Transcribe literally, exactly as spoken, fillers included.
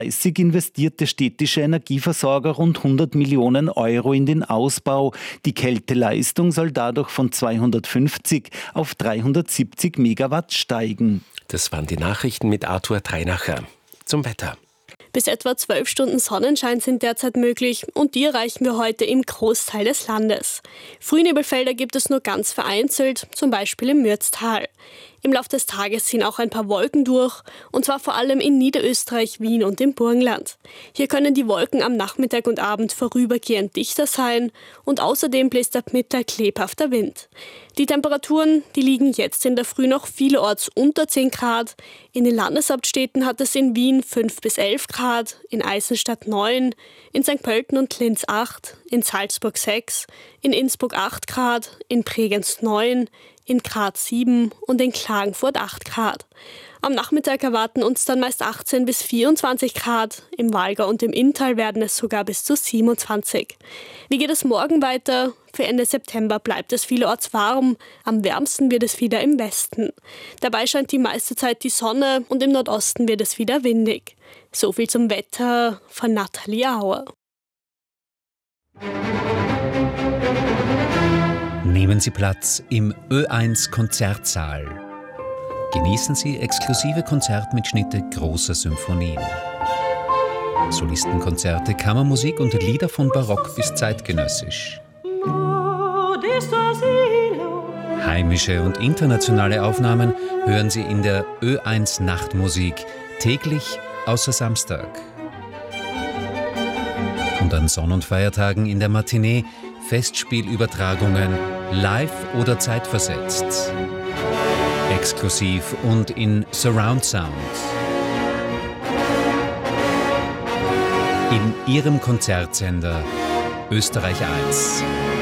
dreißig investiert der städtische Energieversorger rund hundert Millionen Euro in den Ausbau. Die Kälteleistung soll dadurch von zweihundertfünfzig auf dreihundertsiebzig Megawatt steigen. Das waren die Nachrichten mit Arthur Treinacher. Zum Wetter. Bis etwa zwölf Stunden Sonnenschein sind derzeit möglich und die erreichen wir heute im Großteil des Landes. Frühnebelfelder gibt es nur ganz vereinzelt, zum Beispiel im Mürztal. Im Laufe des Tages ziehen auch ein paar Wolken durch, und zwar vor allem in Niederösterreich, Wien und im Burgenland. Hier können die Wolken am Nachmittag und Abend vorübergehend dichter sein und außerdem bläst ab Mittag lebhafter Wind. Die Temperaturen, die liegen jetzt in der Früh noch vielerorts unter zehn Grad. In den Landeshauptstädten hat es in Wien fünf bis elf Grad, in Eisenstadt neun, in Sankt Pölten und Linz acht, in Salzburg sechs, in Innsbruck acht Grad, in Bregenz neun, in Graz sieben und in Klagenfurt acht Grad. Am Nachmittag erwarten uns dann meist achtzehn bis vierundzwanzig Grad, im Walgau und im Inntal werden es sogar bis zu siebenundzwanzig. Wie geht es morgen weiter? Für Ende September bleibt es vielerorts warm, am wärmsten wird es wieder im Westen. Dabei scheint die meiste Zeit die Sonne und im Nordosten wird es wieder windig. So viel zum Wetter von Nathalie Auer. Nehmen Sie Platz im Ö eins Konzertsaal. Genießen Sie exklusive Konzertmitschnitte großer Symphonien. Solistenkonzerte, Kammermusik und Lieder von Barock bis zeitgenössisch. Heimische und internationale Aufnahmen hören Sie in der Ö eins Nachtmusik täglich außer Samstag. Und an Sonn- und Feiertagen in der Matinee Festspielübertragungen live oder zeitversetzt. Exklusiv und in Surround Sound. In Ihrem Konzertsender Österreich eins.